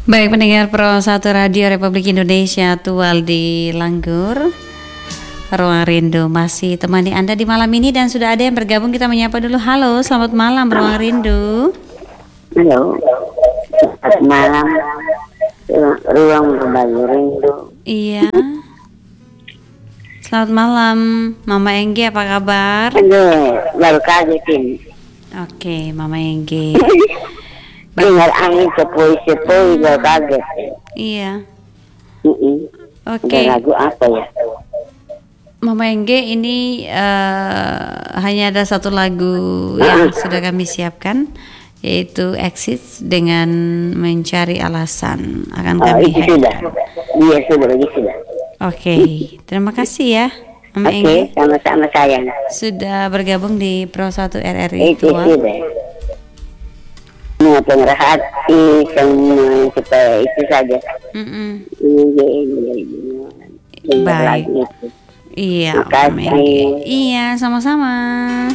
Baik pendengar Pro 1 Radio Republik Indonesia, Tual di Langgur, Ruang Rindu masih temani Anda di malam ini dan sudah ada yang bergabung. Kita menyapa dulu. Halo, selamat malam Ruang Rindu. Halo, selamat malam Ruang Berbagi Rindu. Iya. Selamat malam Mama Enggi, apa kabar? Aduh, baru kaget ini. Oke, Mama Enggi. Dengar angin sepoi-sepoi baru kaget. Iya. Oke. Oke. Lagu apa ya? Mama Engge, ini hanya ada satu lagu yang sudah kami siapkan, yaitu Exit dengan Mencari Alasan. Akan kami hadirkan. Iya sudah, lagi sudah. Oke, terima kasih ya Mama Engge. Sama-sama sayang. Sudah bergabung di Pro 1 RRI Itu Tua. sudah. Semua pengerhati, semua supaya itu saja. Baik. Iya, Mama Engge. Iya, sama-sama.